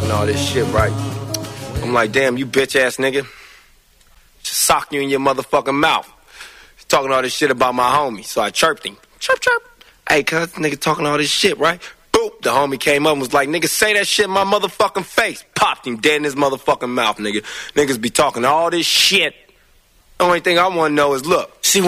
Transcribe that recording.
talking all this shit, right? I'm like, damn, you bitch ass nigga. Just sock you in your motherfucking mouth. He's talking all this shit about my homie. So I chirped him. Chirp, chirp. Hey, cuz, nigga talking all this shit, right? Boop. The homie came up and was like, nigga, say that shit in my motherfucking face. Popped him dead in his motherfucking mouth, nigga. Niggas be talking all this shit. The only thing I want to know is, look, see